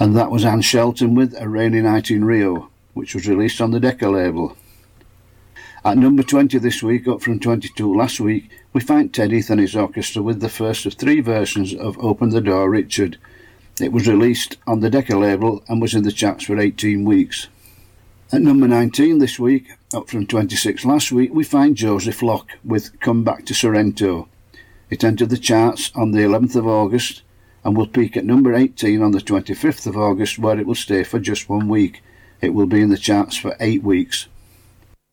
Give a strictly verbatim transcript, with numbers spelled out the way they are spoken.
And that was Anne Shelton with A Rainy Night in Rio, which was released on the Decca label. At number twenty this week, up from twenty-two last week, we find Ted Heath and his orchestra with the first of three versions of Open the Door, Richard. It was released on the Decca label and was in the charts for eighteen weeks. At number nineteen this week, up from twenty-six last week, we find Joseph Locke with Come Back to Sorrento. It entered the charts on the eleventh of August and will peak at number eighteen on the twenty-fifth of August, where it will stay for just one week. It will be in the charts for eight weeks.